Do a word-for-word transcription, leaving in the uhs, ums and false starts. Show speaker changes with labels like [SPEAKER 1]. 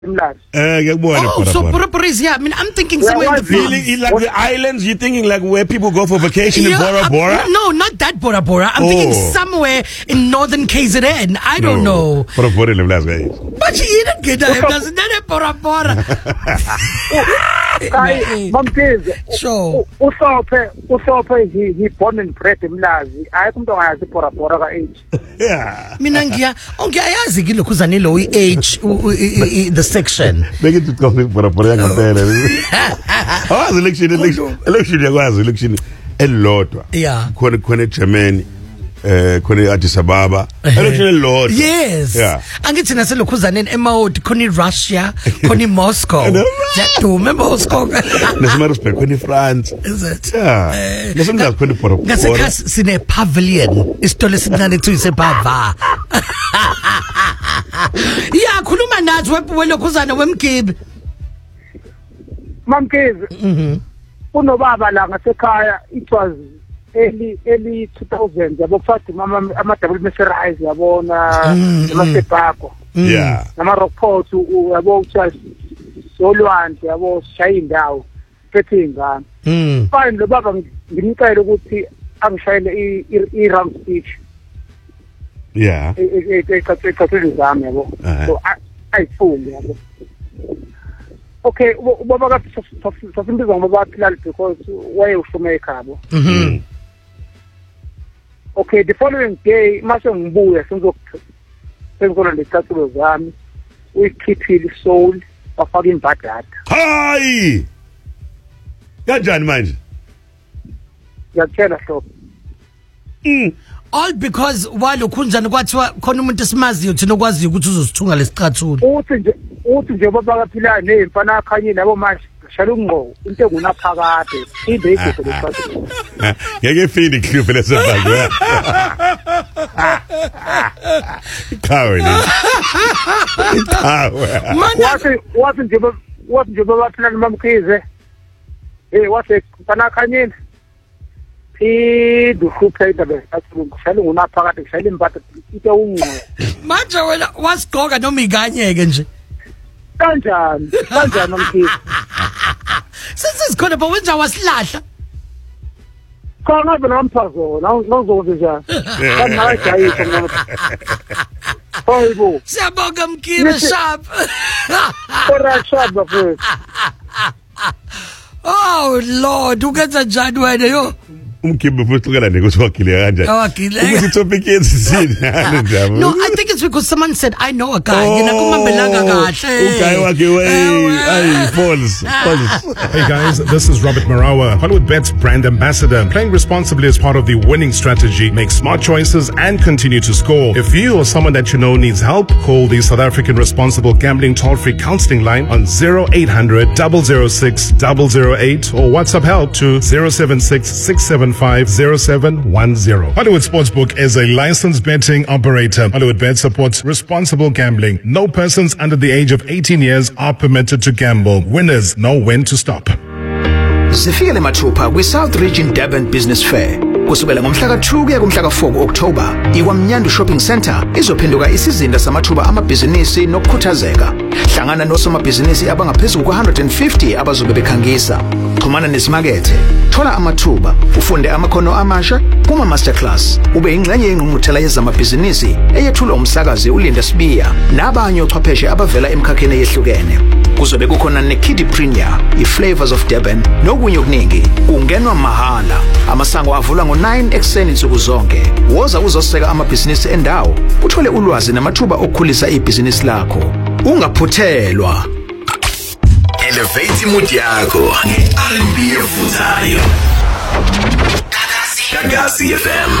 [SPEAKER 1] Oh, so Bora Bora is yeah. I mean, I'm thinking somewhere yeah, in the
[SPEAKER 2] really, like the islands. You're thinking like where people go for vacation yeah, in Bora Bora?
[SPEAKER 1] No, not that Bora Bora. I'm oh. thinking somewhere in northern K Z N. I don't
[SPEAKER 2] no.
[SPEAKER 1] know.
[SPEAKER 2] Bora Bora in the last guys.
[SPEAKER 1] But you didn't get that. That's not Bora Bora.
[SPEAKER 3] So, Usope, Usope, he he born and bred in Mlazi. I don't know how to Bora Bora age.
[SPEAKER 2] Yeah.
[SPEAKER 1] Minangia, okay, I ask you, Kuzanilo age the section.
[SPEAKER 2] Make it to coffee Bora Bora. Oh, election, election, election. Election, a lot.
[SPEAKER 1] Yeah.
[SPEAKER 2] Kone kone Germany. Eh khona Addis Ababa election Lord
[SPEAKER 1] yes
[SPEAKER 2] yeah
[SPEAKER 1] angithi naselokuzana in Emmaud khona Russia khona Moscow yeah do remember Moscow
[SPEAKER 2] nasema respect khona France
[SPEAKER 1] is it
[SPEAKER 2] yeah nasema khona Bora Bora
[SPEAKER 1] ngasekhasi sine pavilion isitolo esincane ethu isebhava yeah khuluma nathi welokuzana wemgibe
[SPEAKER 3] Mamkezi
[SPEAKER 1] mhm
[SPEAKER 3] unobaba la ngasekhaya it was early early two thousand yabo fathi mama ama double meserize yabona amasepako
[SPEAKER 2] yeah
[SPEAKER 3] nama report yabo uchazi solwandle yabo shaya indawo phethe ingane
[SPEAKER 1] mm
[SPEAKER 3] fine lo baba ngimcela ukuthi angishayele i round speech
[SPEAKER 2] yeah
[SPEAKER 3] ekhathele zami yabo so ayifunde yabo okay ubaba ka sasimbiza ngoba baphila because waye ushuma ekhabo
[SPEAKER 1] mhm
[SPEAKER 3] okay the following day mase ngibuya sengizokuzona lesicathulo zami uyikhiphile soul bafaka imbadada
[SPEAKER 2] hayi kanjani manje
[SPEAKER 3] yakutshela hlobo
[SPEAKER 1] mm all because walokhunjani kwathiwa khona umuntu esimaziyo thina okwaziyo ukuthi uzosithunga lesicathulo
[SPEAKER 3] uthi nje uthi nje baba kaphila nezimfana akhanye nabo manje shalo ngqo into engunaphakade ibe ikhiphe lesicathulo
[SPEAKER 2] ngeke fini ikhiphe lesibhaga kawe ni kawe
[SPEAKER 3] wathi wathi nje wathi nje baba kaphila mamkhize eh wathi mfana akhanye Eh dukhupha idabe athi kushayela ngunaphakade kushayela impatha ite ungqo
[SPEAKER 1] manje wena wasigoka noma ikanyeke nje
[SPEAKER 3] kanjani kanjani umkhisi
[SPEAKER 1] sesikhona but wenza wasilahla
[SPEAKER 3] khona vela mphazo nawuzoze njani kana ayijayisa mina hoyibo
[SPEAKER 1] siyabonga mkhibe sharp
[SPEAKER 3] ora sharp bafethu
[SPEAKER 1] oh lord ukenza njani wena yo
[SPEAKER 2] umkhibe futhi ukuthi wakile kanjani
[SPEAKER 1] wakile
[SPEAKER 2] ukuthi topic yesini
[SPEAKER 1] no I think it's because someone said I know a guy yena kumambelanga kahle
[SPEAKER 2] uguy wakhe way ay false false.
[SPEAKER 4] Hey guys, this is Robert Marawa, HollywoodBets brand ambassador. Playing responsibly is part of the winning strategy. Make smart choices and continue to score. If you or someone that you know needs help, call the South African Responsible Gambling toll-free counseling line on zero eight hundred, double oh six, zero zero eight or WhatsApp help to zero seven six, six seven five, zero seven one zero. Hollywood Sportsbook is a licensed betting operator. HollywoodBet supports responsible gambling. No persons under the age of eighteen years are permitted to gamble. Winners know when to stop.
[SPEAKER 5] Zifikele mathupha kwi-South Region Durban Business Fair. Kusukela ngomhla ka two kuya kumhla ka four October, iKwaMnyandu Shopping Centre izophenduka isizinda samathuba amabhizinisi nokukhuthazeka. Hlangana nosomabhizinisi abangaphezulu kwa one hundred fifty abazobe bekhangisa. Xhumana nesimakethe, thola amathuba, ufunde amakhono amasha kuma masterclass. Ube ingxenye yengqungquthela yezamabhizinisi eyethulwa umsakazi uLinda Sibiya nabanye ochwepheshe abavela emkhakheni eyehlukene. Kuzobe kukhona neKiddy Premier, iFlavors of Durban nokunye okuningi. Ungenwa mahala. Amasango avula ngo nine ekseni nsuku zonke. Woza uzoseka amabhizinisi endawo, uthole ulwazi namathuba okukhulisa ibhizinisi lakho. Ungaphuthelwa.
[SPEAKER 6] Elevate mood yakho nge-R and B evuthayo. Gagasi F M.